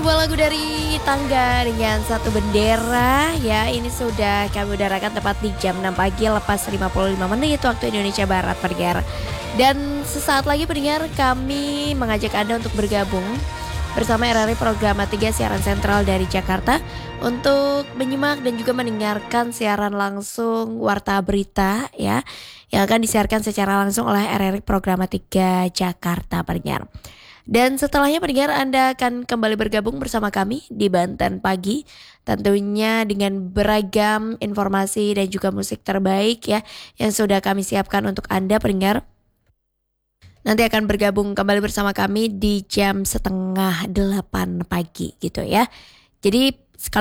Dua lagu dari Tangga dengan Satu Bendera ya, ini sudah kami udarakan tepat di jam 6 pagi lepas 55 menit waktu Indonesia Barat pendengar. Dan sesaat lagi pendengar kami mengajak Anda untuk bergabung bersama RRI Programa 3 siaran sentral dari Jakarta untuk menyimak dan juga mendengarkan siaran langsung Warta Berita ya yang akan disiarkan secara langsung oleh RRI Programa 3 Jakarta pendengar. Dan setelahnya pendengar Anda akan kembali bergabung bersama kami di Banten Pagi. Tentunya dengan beragam informasi dan juga musik terbaik ya yang sudah kami siapkan untuk Anda pendengar. Nanti akan bergabung kembali bersama kami di jam 7:30 pagi gitu ya. Jadi